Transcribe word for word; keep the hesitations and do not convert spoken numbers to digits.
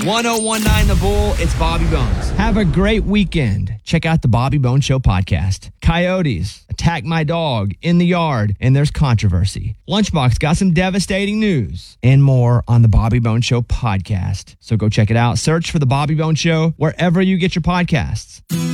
one oh one nine The Bull, it's Bobby Bones. Have a great weekend. Check out the Bobby Bones Show podcast. Coyotes attack my dog in the yard, and there's controversy. Lunchbox got some devastating news and more on the Bobby Bones Show podcast. So go check it out. Search for the Bobby Bones Show wherever you get your podcasts.